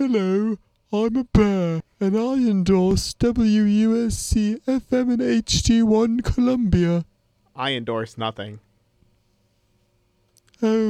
Hello, I'm a bear, and I endorse WUSC FM and HD1 Columbia. I endorse nothing. Oh.